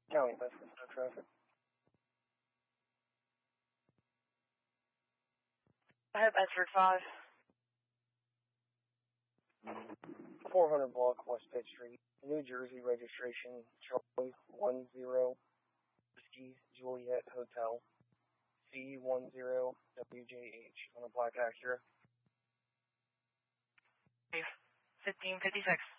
County Bedford, no traffic. I have Bedford 5. 400 block West Pitt Street, New Jersey registration, Charlie 10 Whiskey Juliet Hotel, C10 WJH on a black Acura. 1556.